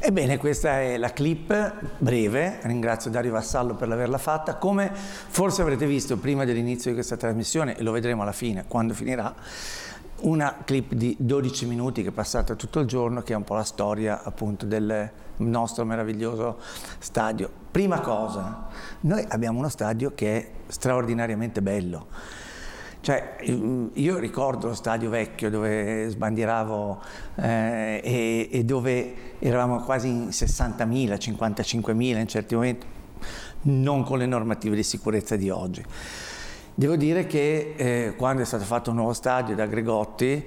Ebbene, questa è la clip breve, ringrazio Dario Vassallo per averla fatta. Come forse avrete visto prima dell'inizio di questa trasmissione, e lo vedremo alla fine, quando finirà, una clip di 12 minuti che è passata tutto il giorno, che è un po' la storia appunto del nostro meraviglioso stadio. Prima cosa, noi abbiamo uno stadio che è straordinariamente bello. Cioè, io ricordo lo stadio vecchio dove sbandieravo e dove eravamo quasi in 60.000, 55.000 in certi momenti, non con le normative di sicurezza di oggi. Devo dire che quando è stato fatto un nuovo stadio da Gregotti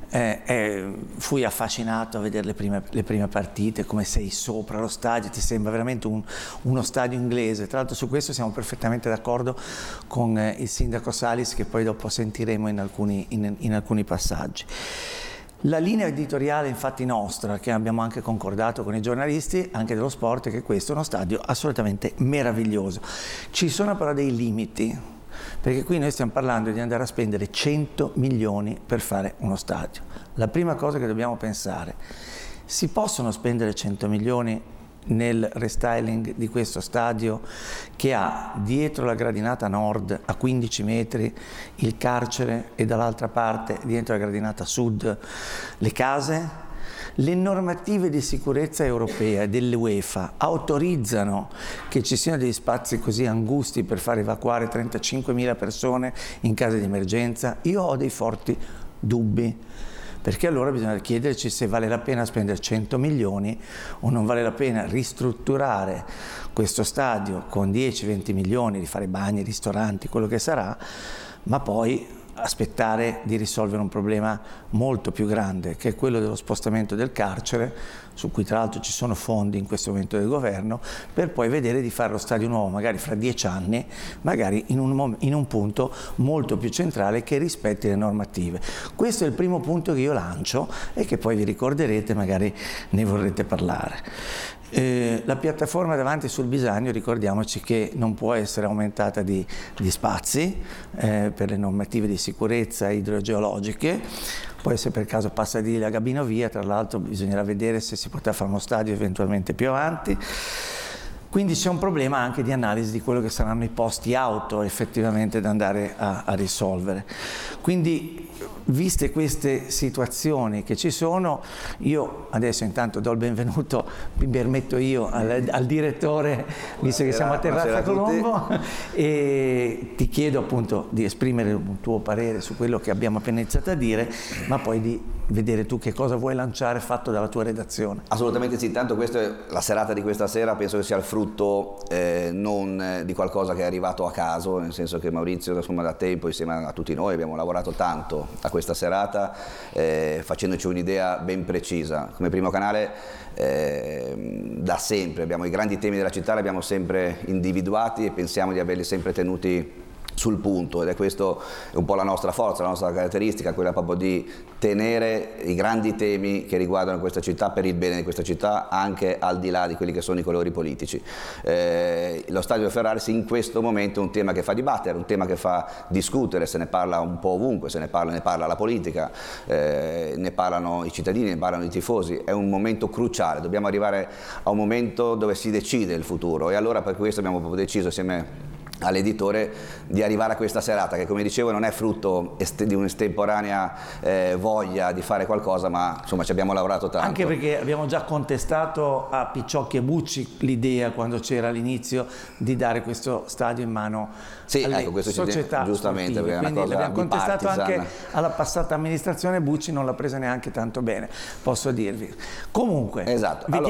fui affascinato a vedere le prime partite, come sei sopra lo stadio, ti sembra veramente uno stadio inglese. Tra l'altro su questo siamo perfettamente d'accordo con il sindaco Salis, che poi dopo sentiremo in alcuni passaggi. La linea editoriale infatti nostra, che abbiamo anche concordato con i giornalisti, anche dello sport, è che questo è uno stadio assolutamente meraviglioso. Ci sono però dei limiti, perché qui noi stiamo parlando di andare a spendere 100 milioni per fare uno stadio. La prima cosa che dobbiamo pensare: si possono spendere 100 milioni nel restyling di questo stadio, che ha dietro la gradinata nord a 15 metri il carcere e dall'altra parte dietro la gradinata sud le case? Le normative di sicurezza europea dell'UEFA autorizzano che ci siano degli spazi così angusti per far evacuare 35.000 persone in caso di emergenza? Io ho dei forti dubbi, perché allora bisogna chiederci se vale la pena spendere 100 milioni o non vale la pena ristrutturare questo stadio con 10-20 milioni, di fare bagni, ristoranti, quello che sarà, ma poi aspettare di risolvere un problema molto più grande, che è quello dello spostamento del carcere, su cui tra l'altro ci sono fondi in questo momento del governo, per poi vedere di fare lo stadio nuovo magari fra 10 anni, magari in un punto molto più centrale che rispetti le normative. Questo è il primo punto che io lancio e che poi vi ricorderete, magari ne vorrete parlare. La piattaforma davanti sul Bisagno, ricordiamoci che non può essere aumentata di spazi per le normative di sicurezza idrogeologiche. Poi se per caso passa di la Gabino via, tra l'altro bisognerà vedere se si potrà fare uno stadio eventualmente più avanti. Quindi c'è un problema anche di analisi di quello che saranno i posti auto effettivamente da andare a risolvere. Quindi, viste queste situazioni che ci sono, io adesso intanto do il benvenuto, mi permetto io, al direttore, visto che siamo a Terrazza Colombo, e ti chiedo appunto di esprimere un tuo parere su quello che abbiamo appena iniziato a dire, ma poi di vedere tu che cosa vuoi lanciare fatto dalla tua redazione. Assolutamente sì, tanto la serata di questa sera penso che sia il frutto non di qualcosa che è arrivato a caso, nel senso che Maurizio insomma da tempo insieme a tutti noi abbiamo lavorato tanto a questa serata facendoci un'idea ben precisa. Come primo canale da sempre abbiamo i grandi temi della città, li abbiamo sempre individuati e pensiamo di averli sempre tenuti sul punto, ed è questo un po' la nostra forza, la nostra caratteristica, quella proprio di tenere i grandi temi che riguardano questa città per il bene di questa città, anche al di là di quelli che sono i colori politici. Lo stadio Ferraris in questo momento è un tema che fa dibattere, un tema che fa discutere, se ne parla un po' ovunque, ne parla la politica, ne parlano i cittadini, ne parlano i tifosi. È un momento cruciale, dobbiamo arrivare a un momento dove si decide il futuro, e allora per questo abbiamo proprio deciso insieme all'editore di arrivare a questa serata che, come dicevo, non è frutto di un'estemporanea voglia di fare qualcosa, ma insomma ci abbiamo lavorato tanto. Anche perché abbiamo già contestato a Picciocchi e Bucci l'idea, quando c'era all'inizio, di dare questo stadio in mano alle società giustamente, sportive. Quindi l'abbiamo contestato anche alla passata amministrazione. Bucci non l'ha presa neanche tanto bene, posso dirvi. Comunque, esatto. Allora,